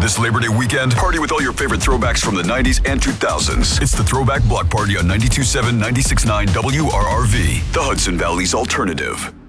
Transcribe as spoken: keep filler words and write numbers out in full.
This Labor Day weekend, party with all your favorite throwbacks from the nineties and two thousands. It's the Throwback Block Party on ninety-two point seven, ninety-six point nine W R R V, the Hudson Valley's alternative.